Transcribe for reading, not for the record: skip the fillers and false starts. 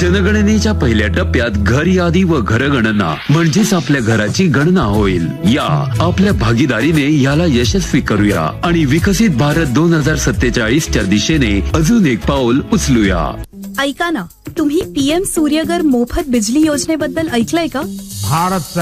जनगणनेच्या पहिल्या टप्प्यात घर यादी व घरगणना म्हणजेच आपल्या घराची गणना होईल. या आपल्या भागीदारीने याला यशस्वी करूया आणि विकसित भारत 2047च्या दिशेने अजून एक पाऊल उचलूया. ऐका ना, तुम्ही PM सूर्यगर मोफत बिजली योजनेबद्दल ऐकलंय का? भारत